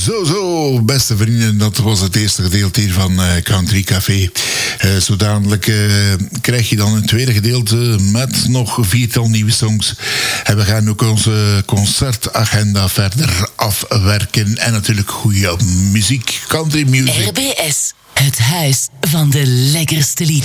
Zo, beste vrienden, dat was het eerste gedeelte hier van Country Café. Zo dadelijk krijg je dan een tweede gedeelte met nog 4 nieuwe songs. En we gaan ook onze concertagenda verder afwerken. En natuurlijk goede muziek, country music. RBS, het huis van de lekkerste liedjes.